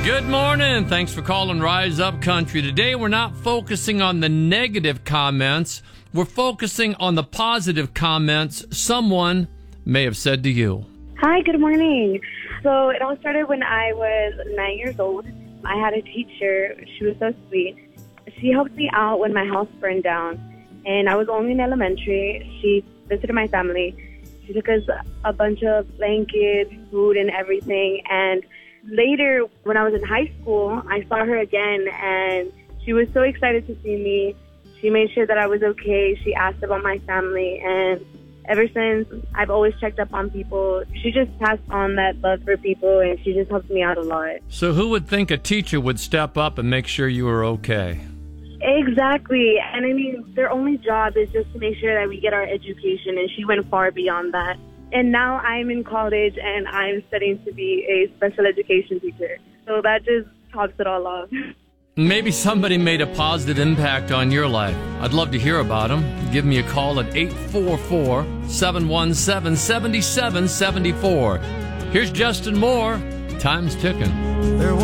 Good morning. Thanks for calling Rise Up Country. Today we're not focusing on the negative comments. We're focusing on the positive comments someone may have said to you. Hi, good morning. So it all started when I was 9 years old. I had a teacher. She was so sweet. She helped me out when my house burned down, and I was only in elementary. She visited my family. She took us a bunch of blankets, food, and everything. And later, when I was in high school, I saw her again, and she was so excited to see me. She made sure that I was okay. She asked about my family, and ever since, I've always checked up on people. She just passed on that love for people, and she just helped me out a lot. So who would think a teacher would step up and make sure you were okay? Exactly. And I mean, their only job is just to make sure that we get our education, and she went far beyond that. And now I'm in college, and I'm studying to be a special education teacher. So that just tops it all off. Maybe somebody made a positive impact on your life. I'd love to hear about them. Give me a call at 844-717-7774. Here's Justin Moore. Time's ticking.